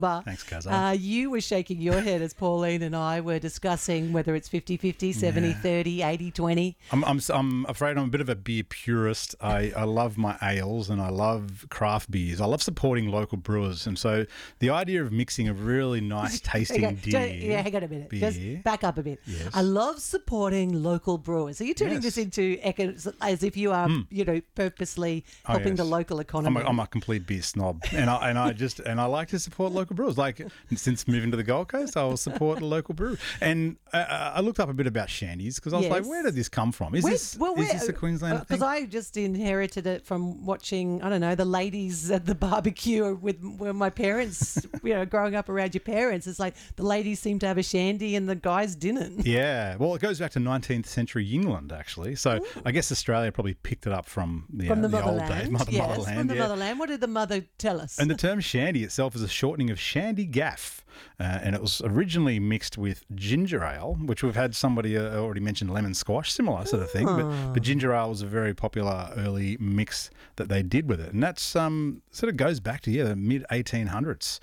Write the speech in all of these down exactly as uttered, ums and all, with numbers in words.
Thanks, Kazza. Uh, you were shaking your head as Pauline and I were discussing whether it's fifty-fifty, seventy-thirty, eighty-twenty. I'm, I'm, I'm afraid I'm a bit of a beer purist. I, I love my ales and I love craft beers. I love supporting local brewers. And so the idea of mixing a really nice tasting Okay, deer. don't- yeah, hang on a minute. beer. Just back up a bit. Yes. I love supporting local brewers. Are you turning Yes. this into eco- as if you are, you know, purposely Oh, helping yes. the local I'm economy? a, I'm a complete beer snob, and I and I just and I like to support local brewers. Like since moving to the Gold Coast, I will support the local brewery. And uh, I looked up a bit about shandies because I was Yes. like, where did this come from? Is Where- this well, is where- this a Queensland thing? Because I just inherited it from watching, I don't know, the ladies at the barbecue with where my parents, you know, growing up around your parents. It's like the ladies seem to have a shandy and the guys didn't. Yeah, well, it goes back to nineteenth century England, actually. So Ooh. I guess Australia probably picked it up from the, From uh, the, the old motherland. days, mother, yes, motherland. from the yeah. motherland. What did the mother tell us? And the term shandy itself is a shortening of shandy gaff, uh, and it was originally mixed with ginger ale, which we've had somebody uh, already mentioned lemon squash, similar sort of thing. But, but ginger ale was a very popular early mix that they did with it, and that's um, sort of goes back to yeah the mid eighteen hundreds.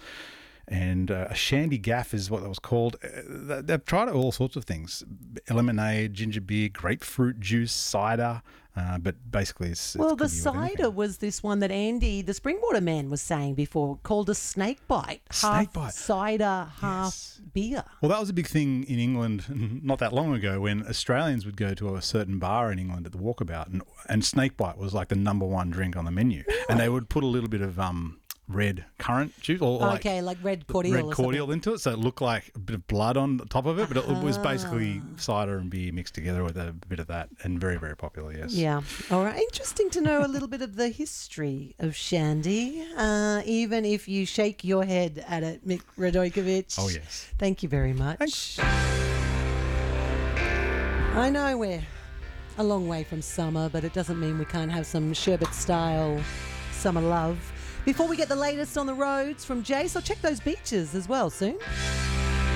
And uh, a shandy gaff is what it was called. Uh, they've tried all sorts of things: lemonade, ginger beer, grapefruit juice, cider. Uh, but basically, it's, well, it's the could be with anything. cider was this one that Andy, the Springwater man, was saying before, called a snake bite. Snake half bite. cider, half Yes. beer. Well, that was a big thing in England not that long ago when Australians would go to a certain bar in England at the Walkabout, and, and snakebite was like the number one drink on the menu. And they would put a little bit of um, red currant juice or like Okay, like red cordial red or cordial something. into it, so it looked like a bit of blood on the top of it, but it was basically Ah. cider and beer mixed together with a bit of that, and very, very popular, yes. Yeah. All right. Interesting to know a little bit of the history of shandy, uh, even if you shake your head at it, Mick Radojkovic. Oh, yes. Thank you very much. Thanks. I know we're a long way from summer, but it doesn't mean we can't have some sherbet-style summer love. Before we get the latest on the roads from Jace, I'll check those beaches as well soon.